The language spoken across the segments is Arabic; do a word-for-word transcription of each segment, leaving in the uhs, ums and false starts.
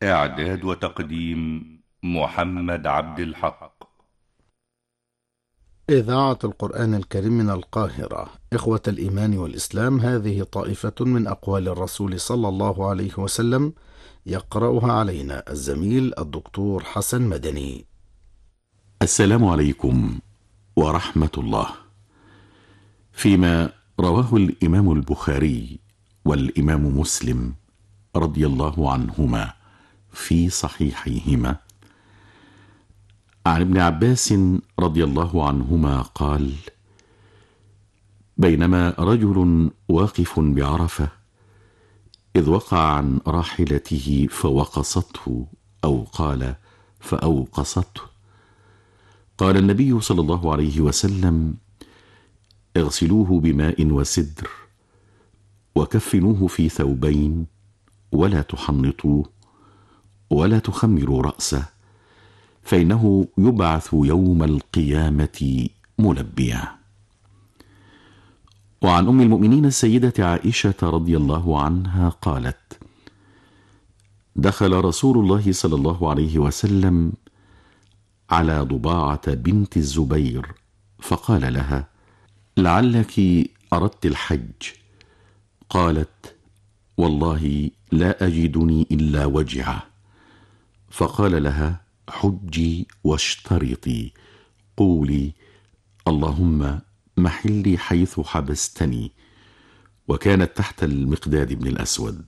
إعداد وتقديم محمد عبد الحق. إذاعة القرآن الكريم من القاهرة. إخوة الإيمان والإسلام، هذه طائفة من أقوال الرسول صلى الله عليه وسلم يقرأها علينا الزميل الدكتور حسن مدني. السلام عليكم ورحمة الله. فيما رواه الإمام البخاري والإمام مسلم رضي الله عنهما في صحيحيهما عن ابن عباس رضي الله عنهما قال: بينما رجل واقف بعرفة إذ وقع عن راحلته فوقصته، أو قال فأوقصته، قال النبي صلى الله عليه وسلم: اغسلوه بماء وسدر وكفنوه في ثوبين ولا تحنطوه ولا تخمروا رأسه، فإنه يبعث يوم القيامة ملبيا. وعن أم المؤمنين السيدة عائشة رضي الله عنها قالت: دخل رسول الله صلى الله عليه وسلم على ضباعة بنت الزبير فقال لها: لعلك أردت الحج. قالت: والله لا أجدني إلا وجعه. فقال لها: حجي واشترطي، قولي اللهم محلي حيث حبستني. وكانت تحت المقداد بن الأسود.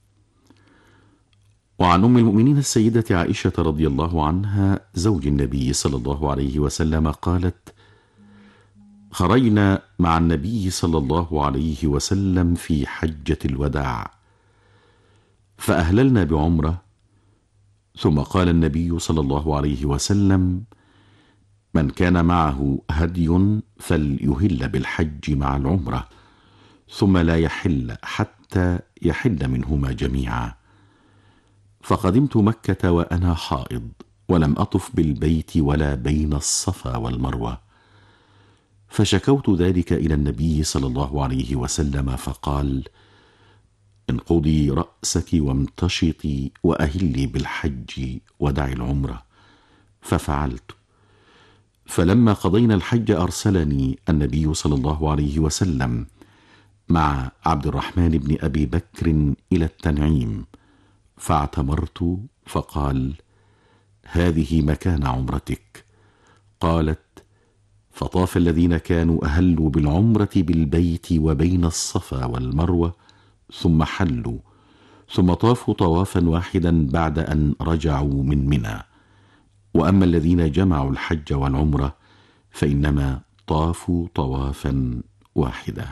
وعن أم المؤمنين السيدة عائشة رضي الله عنها زوج النبي صلى الله عليه وسلم قالت: خرجنا مع النبي صلى الله عليه وسلم في حجة الوداع فأهللنا بعمرة، ثم قال النبي صلى الله عليه وسلم: من كان معه هدي فليهل بالحج مع العمرة، ثم لا يحل حتى يحل منهما جميعا. فقدمت مكة وأنا حائض، ولم أطف بالبيت ولا بين الصفا والمروة، فشكوت ذلك إلى النبي صلى الله عليه وسلم فقال: انقضي رأسك وامتشطي وأهلي بالحج ودعي العمرة. ففعلت. فلما قضينا الحج أرسلني النبي صلى الله عليه وسلم مع عبد الرحمن بن أبي بكر إلى التنعيم، فاعتمرت، فقال: هذه مكان عمرتك. قالت: فطاف الذين كانوا أهلوا بالعمرة بالبيت وبين الصفا والمروة ثم حلوا، ثم طافوا طوافا واحدا بعد أن رجعوا من منى. وأما الذين جمعوا الحج والعمرة فإنما طافوا طوافا واحدا.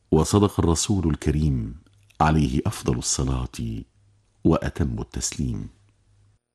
وصدق الرسول الكريم عليه أفضل الصلاة وأتم التسليم.